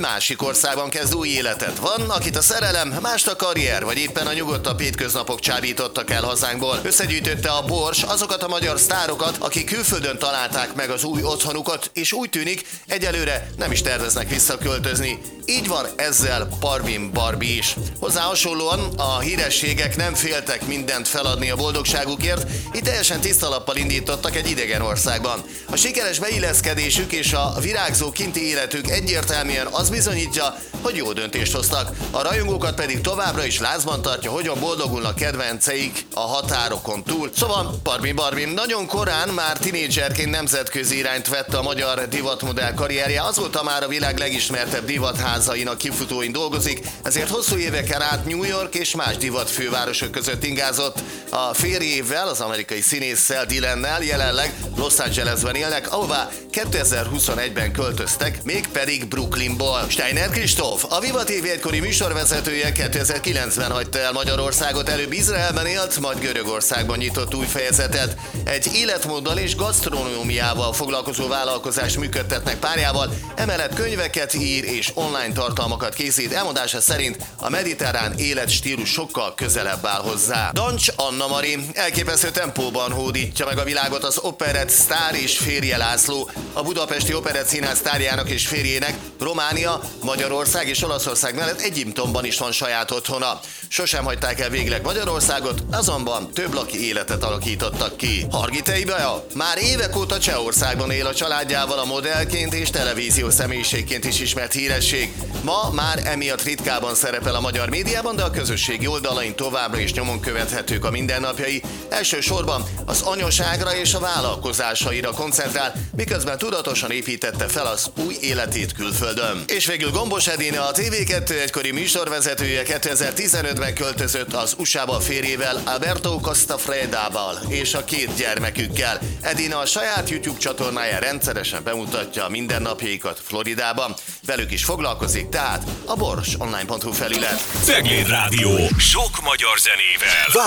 másik országban kezd új életet. Van, akit a szerelem, mást a karrier, vagy éppen a nyugodtabb hétköznapok csábítottak el hazánkból. Összegyűjtötte a Bors azokat a magyar sztárokat, akik külföldön találták meg az új otthonukat, és úgy tűnik, egyelőre nem is terveznek visszaköltözni. Így van ezzel Parvin Barbie is. Hozzá hasonlóan a hírességek nem féltek mindent feladni a boldogságukért, így teljesen tiszta lappal indítottak egy idegen országban. A sikeres beilleszkedésük és a virágzó kinti életük egyértelműen az bizonyítja, hogy jó döntést hoztak. A rajongókat pedig továbbra is lázban tartja, hogyan boldogulnak kedvenceik a határokon túl. Szóval Parvin Barbie nagyon korán, már tinédzserként nemzetközi irányt vette a magyar divatmodell karrierje, azóta már a világ legismertebb divatházainak kifutóin dolgozik, ezért hosszú éveken át New York és más divat fővárosok között ingázott. A férjével, az amerikai színésszel, Dylannel jelenleg Los Angelesben élnek, ahová 2021-ben költöztek, mégpedig Brooklynból. Steiner Kristóf, a Viva TV egykori műsorvezetője 2009-ben hagyta el Magyarországot, előbb Izraelben élt, majd Görögországban nyitott új fejezetet. Egy életmóddal és gasztronómiával foglalkozó vállalkozást működtetnek párjával, emellett könyveket ír és online tartalmakat készít, elmondása szerint a mediterrán életstílus sokkal közelebb áll hozzá. Dancs Anna Mari elképesztő tempóban hódítja meg a világot az operett sztár és férje László. A budapesti operett színház sztárjának és férjének Románia, Magyarország és Olaszország mellett Egyiptomban is van saját otthona. Sosem hagyták el végleg Magyarországot, azonban több laki életet alakítottak ki. Hargitei Bea már évek óta Csehországban él a családjával, a modellként és televíziós személyiségként is ismert híresség. Ma már emiatt ritkában szerepel a magyar médiában, de a közösségi oldalain továbbra is nyomon követhetők a mindennapjai. Elsősorban az anyaságra és a vállalkozásaira koncentrál, miközben tudatosan építette fel az új életét külföldön. És végül Gombos Edina, a TV2 egykori műsorvezetője 2015-ben költözött az USA-ba a férjével, Alberto Costafredával és a 2 gyermekükkel. Edina a saját YouTube csatornáján rendszeresen bemutatja a mindennapjaikat Floridában. Velük is foglalkozik, tehát a borsonline.hu felület. Cegléd Rádió. Sok magyar zenével.